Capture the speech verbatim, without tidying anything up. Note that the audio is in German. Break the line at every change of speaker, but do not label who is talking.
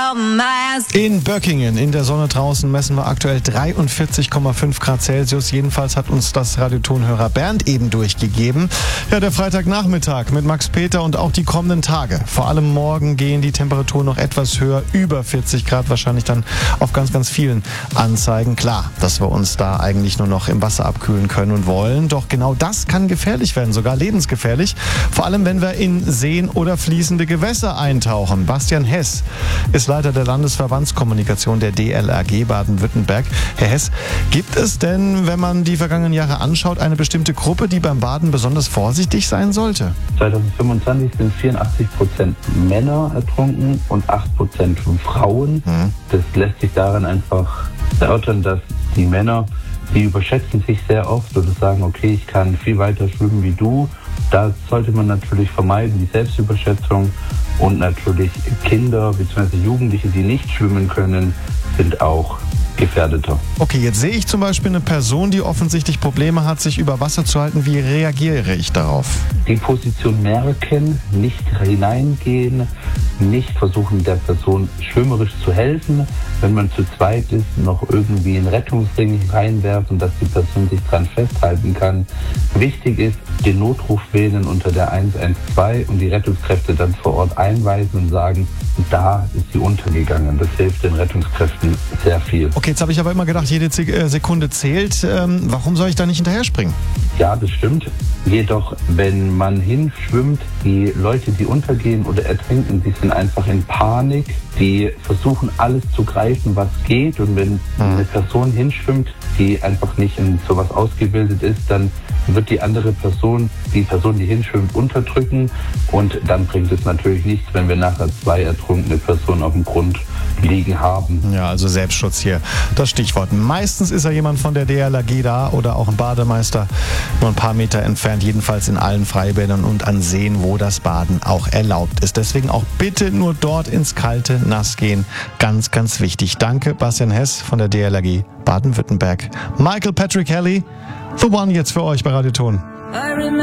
In Böckingen, in der Sonne draußen, messen wir aktuell dreiundvierzig Komma fünf Grad Celsius. Jedenfalls hat uns das Radiotonhörer Bernd eben durchgegeben. Ja, der Freitagnachmittag mit Max Peter und auch die kommenden Tage. Vor allem morgen gehen die Temperaturen noch etwas höher, über vierzig Grad, wahrscheinlich dann auf ganz, ganz vielen Anzeigen. Klar, dass wir uns da eigentlich nur noch im Wasser abkühlen können und wollen. Doch genau das kann gefährlich werden, sogar lebensgefährlich. Vor allem, wenn wir in Seen oder fließende Gewässer eintauchen. Bastian Hess ist Leiter der Landesverbandskommunikation der D L R G Baden-Württemberg. Herr Hess, gibt es denn, wenn man die vergangenen Jahre anschaut, eine bestimmte Gruppe, die beim Baden besonders vorsichtig sein sollte?
zwanzig fünfundzwanzig sind vierundachtzig Prozent Männer ertrunken und acht Prozent Frauen. Mhm. Das lässt sich daran einfach erörtern, dass die Männer, die überschätzen sich sehr oft oder sagen, okay, ich kann viel weiter schwimmen wie du. Da sollte man natürlich vermeiden, die Selbstüberschätzung. Und natürlich Kinder bzw. Jugendliche, die nicht schwimmen können, sind auch gefährdeter.
Okay, jetzt sehe ich zum Beispiel eine Person, die offensichtlich Probleme hat, sich über Wasser zu halten. Wie reagiere ich darauf?
Die Position merken, nicht hineingehen, nicht versuchen, der Person schwimmerisch zu helfen. Wenn man zu zweit ist, noch irgendwie einen Rettungsring reinwerfen, dass die Person sich dran festhalten kann. Wichtig ist, den Notruf wählen unter der eins eins zwei und die Rettungskräfte dann vor Ort einweisen und sagen, da ist sie untergegangen. Das hilft den Rettungskräften sehr viel.
Okay, jetzt habe ich aber immer gedacht, jede Sekunde zählt. Ähm, warum soll ich da nicht hinterher springen?
Ja, das stimmt. Jedoch, wenn man hinschwimmt, die Leute, die untergehen oder ertrinken, die sind einfach in Panik. Die versuchen alles zu greifen, was geht. Und wenn eine Person hinschwimmt, die einfach nicht in sowas ausgebildet ist, dann wird die andere Person, die Person, die hinschwimmt, unterdrücken. Und dann bringt es natürlich nichts, wenn wir nachher zwei ertrunkene Personen auf dem Grund liegen haben.
Ja, also Selbstschutz hier, das Stichwort. Meistens ist ja jemand von der D L R G da oder auch ein Bademeister nur ein paar Meter entfernt, jedenfalls in allen Freibädern und an Seen, wo das Baden auch erlaubt ist. Deswegen auch bitte nur dort ins kalte Nass gehen. Ganz, ganz wichtig. Danke, Bastian Hess von der D L R G Baden-Württemberg. Michael Patrick Kelly, The One jetzt für euch bei Radio Ton.